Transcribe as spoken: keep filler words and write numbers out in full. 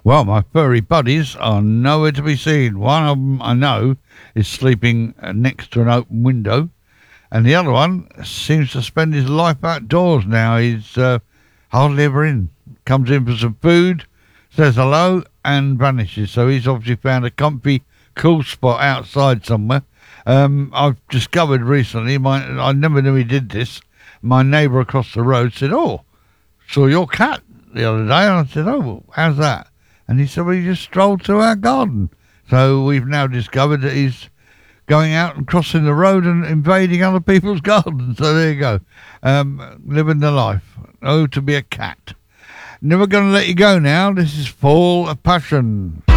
Well, my furry buddies are nowhere to be seen. One of them I know is sleeping uh, next to an open window, and the other one seems to spend his life outdoors now. He's uh, hardly ever in. Comes in for some food, says hello, and vanishes. So he's obviously found a comfy, cool spot outside somewhere. Um, I've discovered recently, my I never knew he did this. My neighbour across the road said, "Oh, saw your cat the other day." And I said, "Oh, how's that?" And he said, "Well, he just strolled through our garden." So we've now discovered that he's going out and crossing the road and invading other people's gardens. So there you go. Um, living the life. Oh, to be a cat. Never going to let you go now. This is Fall of Passion.